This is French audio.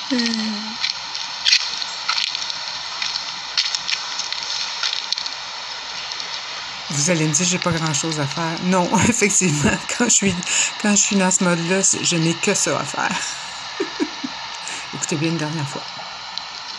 Vous allez me dire, j'ai pas grand-chose à faire. Non, effectivement, quand je suis dans ce mode-là, je n'ai que ça à faire. Écoutez bien une dernière fois.